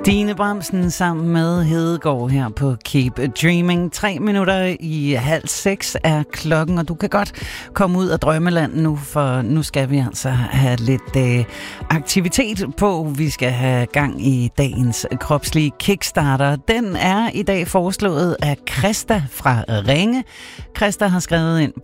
Stine Bramsen sammen med Hedegaard her på Keep Dreaming. 3 minutter i 5:30 er klokken, og du kan godt komme ud af drømmeland nu, for nu skal vi altså have lidt aktivitet på. Vi skal have gang i dagens kropslige kickstarter. Den er i dag foreslået af Christa fra Ringe. Christa har skrevet ind